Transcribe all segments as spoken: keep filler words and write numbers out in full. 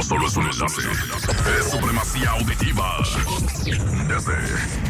solo es un enlace. Es supremacía auditiva. Desde...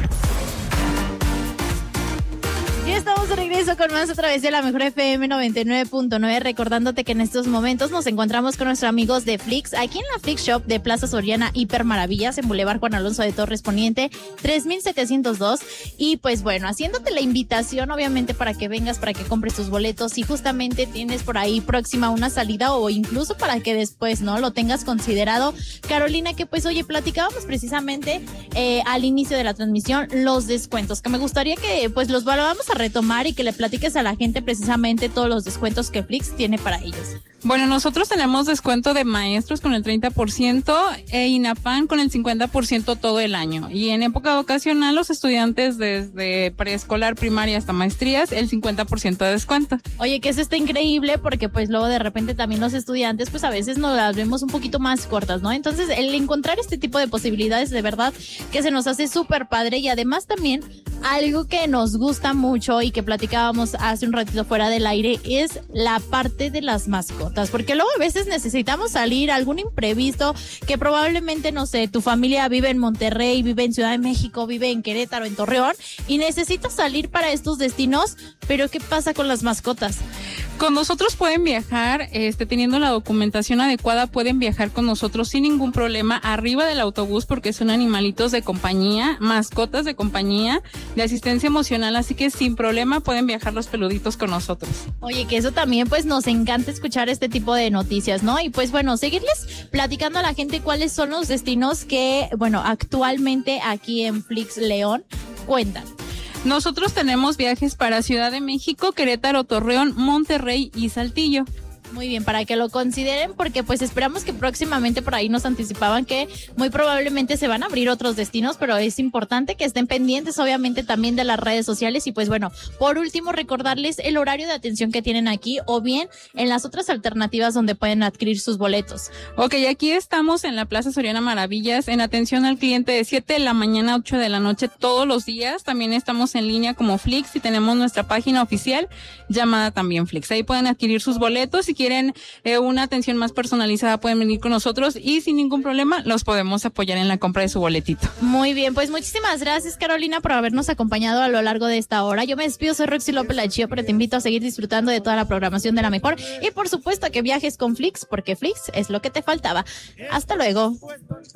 Ya estamos de regreso con más a través de la Mejor F M noventa y nueve punto nueve, recordándote que en estos momentos nos encontramos con nuestros amigos de Flix, aquí en la Flix Shop de Plaza Soriana Hiper Maravillas, en Boulevard Juan Alonso de Torres Poniente, tres mil setecientos dos, y pues bueno, haciéndote la invitación obviamente para que vengas, para que compres tus boletos, si justamente tienes por ahí próxima una salida o incluso para que después, ¿no?, lo tengas considerado. Carolina, que pues oye, platicábamos precisamente eh, al inicio de la transmisión los descuentos, que me gustaría que pues los vamos a retomar y que le platiques a la gente precisamente todos los descuentos que Flix tiene para ellos. Bueno, nosotros tenemos descuento de maestros con el treinta por ciento e INAPAN con el cincuenta por ciento todo el año. Y en época vacacional, los estudiantes desde preescolar, primaria hasta maestrías, el cincuenta por ciento de descuento. Oye, que eso está increíble porque pues luego de repente también los estudiantes pues a veces nos las vemos un poquito más cortas, ¿no? Entonces el encontrar este tipo de posibilidades de verdad que se nos hace súper padre, y además también algo que nos gusta mucho y que platicábamos hace un ratito fuera del aire es la parte de las mascotas, porque luego a veces necesitamos salir a algún imprevisto que probablemente, no sé, tu familia vive en Monterrey, vive en Ciudad de México, vive en Querétaro, en Torreón, y necesitas salir para estos destinos, pero ¿qué pasa con las mascotas? Con nosotros pueden viajar, este, teniendo la documentación adecuada, pueden viajar con nosotros sin ningún problema arriba del autobús, porque son animalitos de compañía, mascotas de compañía, de asistencia emocional, así que sin problema pueden viajar los peluditos con nosotros. Oye, que eso también pues nos encanta escuchar este tipo de noticias, ¿no? Y pues bueno, seguirles platicando a la gente cuáles son los destinos que, bueno, actualmente aquí en Flix León cuentan. Nosotros tenemos viajes para Ciudad de México, Querétaro, Torreón, Monterrey y Saltillo. Muy bien, para que lo consideren, porque pues esperamos que próximamente, por ahí nos anticipaban que muy probablemente se van a abrir otros destinos, pero es importante que estén pendientes obviamente también de las redes sociales. Y pues bueno, por último recordarles el horario de atención que tienen aquí o bien en las otras alternativas donde pueden adquirir sus boletos. Ok, aquí estamos en la Plaza Soriana Maravillas en atención al cliente de siete de la mañana a ocho de la noche todos los días. También estamos en línea como Flix y tenemos nuestra página oficial llamada también Flix. Ahí pueden adquirir sus boletos. Si quieren eh, una atención más personalizada, pueden venir con nosotros y sin ningún problema los podemos apoyar en la compra de su boletito. Muy bien, pues muchísimas gracias, Carolina, por habernos acompañado a lo largo de esta hora. Yo me despido, soy Roxy López La Chía, pero te invito a seguir disfrutando de toda la programación de La Mejor y por supuesto que viajes con Flix, porque Flix es lo que te faltaba. Hasta luego.